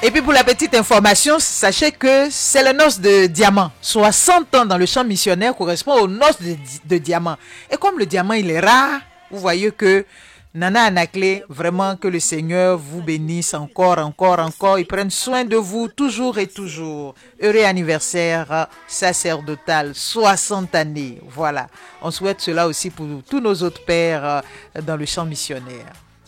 Et puis pour la petite information, sachez que c'est le noce de diamant. 60 ans dans le champ missionnaire correspond au noce de diamant. Et comme le diamant il est rare, vous voyez que Nana Anaclé, vraiment que le Seigneur vous bénisse encore, et prenne soin de vous toujours et toujours. Heureux anniversaire sacerdotal, 60 années. Voilà, on souhaite cela aussi pour tous nos autres pères dans le champ missionnaire.